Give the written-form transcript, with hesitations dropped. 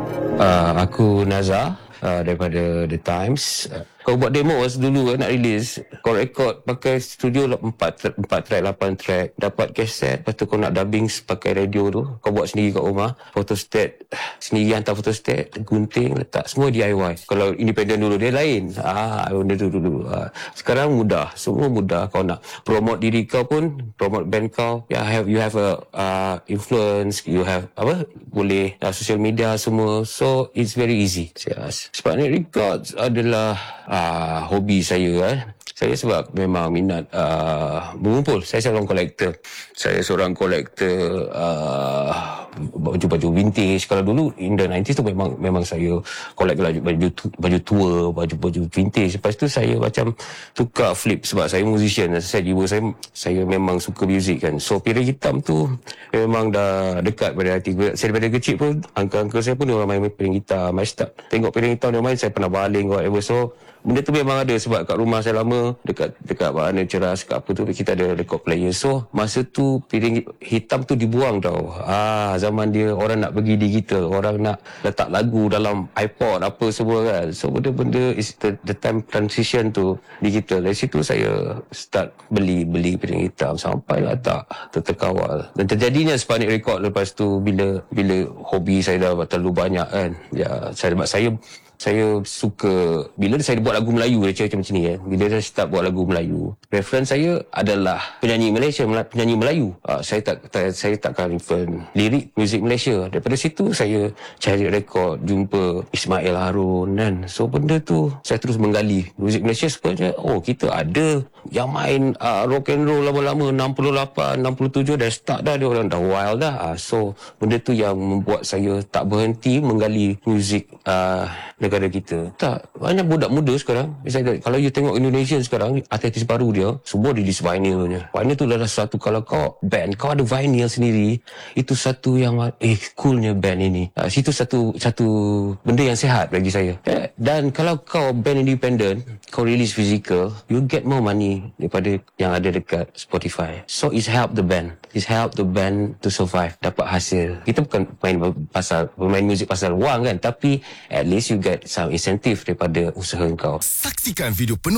Aku Nazar daripada The Times. Kau buat demo dulu nak release, kau record pakai studio 4 track, 8 track, dapat kaset, lepas tu kau nak dubbing pakai radio tu, kau buat sendiri kat rumah, photostat sendiri, hantar photostat, gunting, letak, semua DIY. Kalau independent dulu dia lain. Benda tu dulu. Sekarang mudah, semua mudah. Kau nak promote diri kau pun, promote band kau, you have a influence, you have boleh social media semua, so it's very easy. Sputnik Records adalah hobi saya. Saya sebab memang minat mengumpul. Saya seorang kolektor. Baju-baju vintage. Kalau dulu in the 90s tu memang saya collect baju tua, baju vintage. Lepas tu saya macam tukar flip sebab saya musician. Saya memang suka muzik kan. So piring hitam tu memang dah dekat pada hati. Saya daripada kecil pun, uncle saya pun dia orang main piring hitam. I start tengok piring hitam dia main, saya pernah baling whatever. So benda tu memang ada sebab kat rumah saya lama dekat mana ceras kat apa tu kita ada record player. So masa tu piring hitam tu dibuang tau. Zaman dia orang nak pergi digital, orang nak letak lagu dalam iPod apa semua kan. So benda-benda is the time transition tu digital. Dari situ saya start beli piring hitam sampai lah tak terkawal. Dan terjadinya Sputnik Record lepas tu bila hobi saya dah terlalu banyak kan. Saya suka bila saya buat lagu Melayu dia macam ni kan. Bila saya start buat lagu Melayu, reference saya adalah penyanyi Malaysia, penyanyi Melayu. Saya takkan reference lirik muzik Malaysia. Daripada situ saya cari rekod, jumpa Ismail Harun kan. So benda tu saya terus menggali muzik Malaysia sebenarnya. Kita ada yang main rock and roll lama-lama 68, 67 dah start dah, dia orang dah wild dah. So benda tu yang membuat saya tak berhenti menggali muzik negara kita. Tak, banyak budak muda sekarang. Misalnya, kalau you tengok Indonesian sekarang, artis baru dia, semua release vinylnya. Vinyl tu adalah satu, kalau kau band, kau ada vinyl sendiri, itu satu yang, coolnya band ini. Situ satu benda yang sihat bagi saya. Dan kalau kau band independent, kau release physical, you get more money daripada yang ada dekat Spotify. So, it's help the band. It's help the band to survive, dapat hasil. Kita bukan bermain muzik pasal wang kan, tapi at least you get some incentive daripada usaha kau. Saksikan video penuh